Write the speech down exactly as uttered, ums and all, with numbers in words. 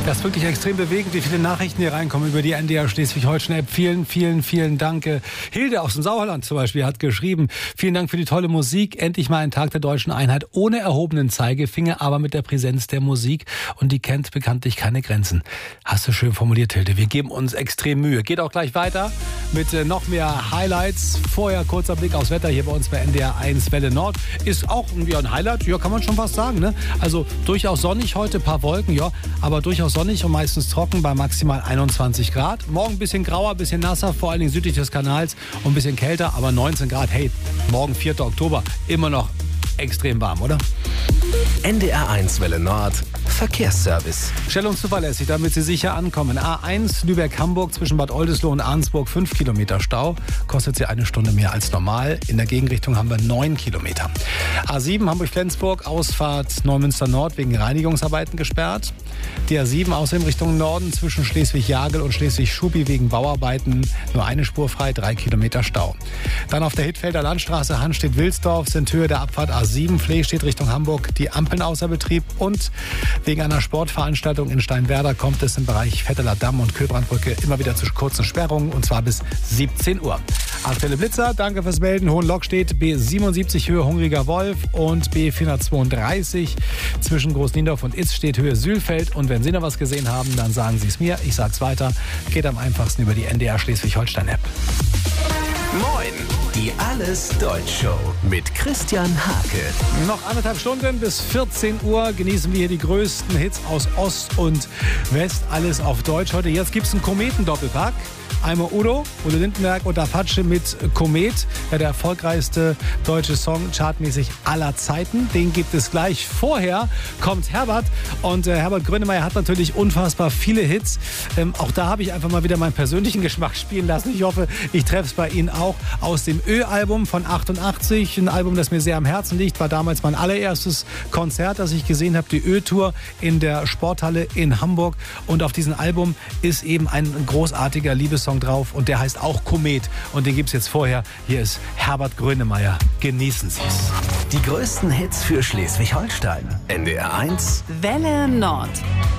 Das ist wirklich extrem bewegend, wie viele Nachrichten hier reinkommen über die N D R Schleswig-Holstein-App. Vielen, vielen, vielen Dank. Hilde aus dem Sauerland zum Beispiel hat geschrieben, vielen Dank für die tolle Musik. Endlich mal ein Tag der deutschen Einheit ohne erhobenen Zeigefinger, aber mit der Präsenz der Musik. Und die kennt bekanntlich keine Grenzen. Hast du schön formuliert, Hilde. Wir geben uns extrem Mühe. Geht auch gleich weiter mit noch mehr Highlights. Vorher kurzer Blick aufs Wetter hier bei uns bei N D R eins Welle Nord. Ist auch irgendwie ein Highlight, ja, kann man schon fast sagen, ne? Also durchaus sonnig heute, paar Wolken, ja, aber durchaus sonnig und meistens trocken bei maximal einundzwanzig Grad. Morgen ein bisschen grauer, ein bisschen nasser, vor allen Dingen südlich des Kanals und ein bisschen kälter, aber neunzehn Grad. Hey, morgen vierter Oktober, immer noch extrem warm, oder? N D R eins Welle Nord Verkehrsservice. Stellung zuverlässig, damit Sie sicher ankommen. A eins Lübeck-Hamburg zwischen Bad Oldesloe und Arnsburg fünf Kilometer Stau. Kostet Sie eine Stunde mehr als normal. In der Gegenrichtung haben wir neun Kilometer. A sieben Hamburg-Flensburg, Ausfahrt Neumünster Nord wegen Reinigungsarbeiten gesperrt. Die A sieben außerdem Richtung Norden zwischen Schleswig-Jagel und Schleswig-Schubi wegen Bauarbeiten nur eine Spur frei, drei Kilometer Stau. Dann auf der Hittfelder Landstraße Hanstedt-Wilsdorf sind Höhe der Abfahrt A sieben Flehstedt Richtung Hamburg die Ampeln außer Betrieb und wegen einer Sportveranstaltung in Steinwerder kommt es im Bereich Vetteler Damm und Köbrandbrücke immer wieder zu kurzen Sperrungen und zwar bis siebzehn Uhr. Aktuelle Blitzer, danke fürs Melden. Hohenlock-Stedt B siebenundsiebzig Höhe Hungriger Wolf und B vierhundertzweiunddreißig zwischen Großniendorf und Itz steht Höhe Sülfeld. Und wenn Sie noch was gesehen haben, dann sagen Sie es mir. Ich sag's weiter. Geht am einfachsten über die N D R Schleswig-Holstein-App. Moin, die Alles Deutsch Show mit Christian Hake. Noch anderthalb Stunden bis vierzehn Uhr genießen wir hier die größten Hits aus Ost und West. Alles auf Deutsch heute. Jetzt gibt's einen Kometendoppelpack. Einmal Udo, Udo Lindenberg und Apache mit Komet. Ja, der erfolgreichste deutsche Song chartmäßig aller Zeiten. Den gibt es gleich. Vorher kommt Herbert. Und äh, Herbert Grönemeyer hat natürlich unfassbar viele Hits. Ähm, auch da habe ich einfach mal wieder meinen persönlichen Geschmack spielen lassen. Ich hoffe, ich treffe es bei Ihnen auch. Aus dem Ö-Album von achtundachtzig. Ein Album, das mir sehr am Herzen liegt. War damals mein allererstes Konzert, das ich gesehen habe. Die Ö-Tour in der Sporthalle in Hamburg. Und auf diesem Album ist eben ein großartiger Liebessong drauf und der heißt auch Komet und den gibt's jetzt vorher. Hier ist Herbert Grönemeyer. Genießen Sie es. Die größten Hits für Schleswig-Holstein. N D R eins Welle Nord.